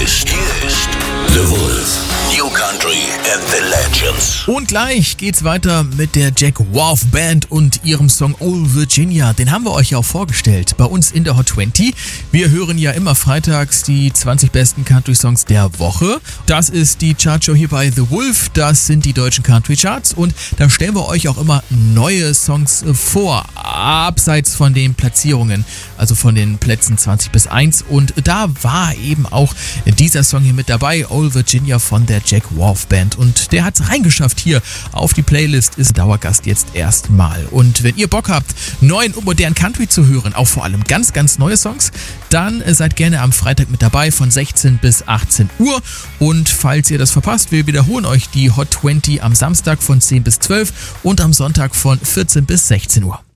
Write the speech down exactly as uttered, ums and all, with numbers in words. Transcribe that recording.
ist, hier ist The Wolf. New Country and the Legends. Und gleich geht's weiter mit der Jack Wolf Band und ihrem Song Old Virginia. Den haben wir euch ja auch vorgestellt bei uns in der Hot zwanzig. Wir hören ja immer freitags die zwanzig besten Country-Songs der Woche. Das ist die Chartshow hier bei The Wolf. Das sind die deutschen Country-Charts. Und da stellen wir euch auch immer neue Songs vor, abseits von den Platzierungen, also von den Plätzen zwanzig bis eins. Und da war eben auch dieser Song hier mit dabei, Old Virginia von der Jack Wolf Band. Und der hat es reingeschafft hier auf die Playlist, ist Dauergast jetzt erstmal. Und wenn ihr Bock habt, neuen und modernen Country zu hören, auch vor allem ganz, ganz neue Songs, dann seid gerne am Freitag mit dabei von sechzehn bis achtzehn Uhr. Und falls ihr das verpasst, wir wiederholen euch die Hot zwanzig am Samstag von zehn bis zwölf und am Sonntag von vierzehn bis sechzehn Uhr.